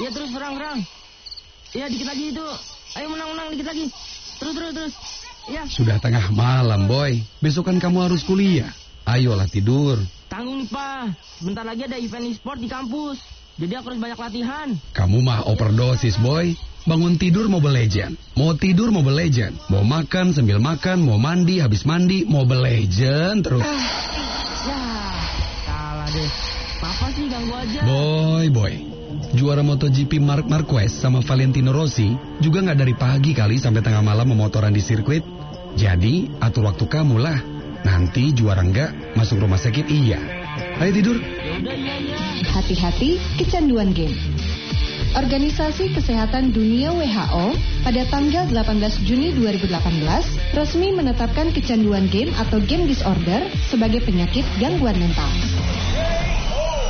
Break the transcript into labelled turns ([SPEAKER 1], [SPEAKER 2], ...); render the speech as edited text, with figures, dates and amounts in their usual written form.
[SPEAKER 1] Ya terus serang. Ya dikit lagi itu. Ayo menang dikit lagi. Terus. Ya.
[SPEAKER 2] Sudah tengah malam, Boy. Besok kan kamu harus kuliah. Ayolah tidur.
[SPEAKER 1] Tanggung nih, Pak. Sebentar lagi ada event e-sport di kampus. Jadi aku harus banyak latihan.
[SPEAKER 2] Kamu mah overdosis, Boy. Bangun tidur Mobile Legend. Mau tidur Mobile Legend. Mau makan sambil makan. Mau mandi habis mandi. Mobile Legend terus.
[SPEAKER 1] Ya, salah deh. Apa sih ganggu aja?
[SPEAKER 2] Boy. Juara MotoGP Marc Marquez sama Valentino Rossi juga nggak dari pagi kali sampai tengah malam memotoran di sirkuit. Jadi, atur waktu kamu lah. Nanti juara nggak, masuk rumah sakit iya. Ayo tidur.
[SPEAKER 1] Yaudah, iya.
[SPEAKER 3] Hati-hati kecanduan game. Organisasi Kesehatan Dunia WHO pada tanggal 18 Juni 2018 resmi menetapkan kecanduan game atau game disorder sebagai penyakit gangguan mental.